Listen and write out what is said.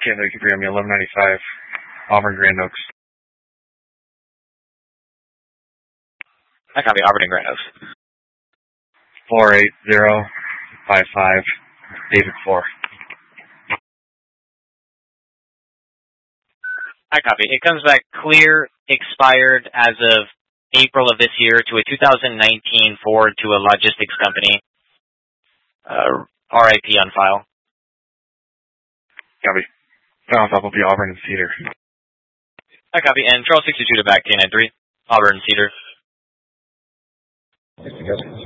Canada, you can bring me 1195, Auburn, Grand Oaks. I copy Auburn and Grand Oaks. 48055, David 4. I copy. It comes back clear, expired as of April of this year to a 2019 Ford to a logistics company. RIP on file. Copy. On top will be Auburn and Cedar. I copy. And Charles 62 to back, K93. Auburn and Cedar.